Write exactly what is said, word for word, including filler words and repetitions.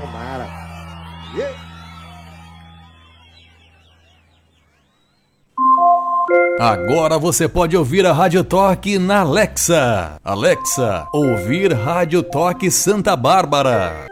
Tomara. Yeah. Agora você pode ouvir a Rádio Toque na Alexa. Alexa, ouvir Rádio Toque Santa Bárbara.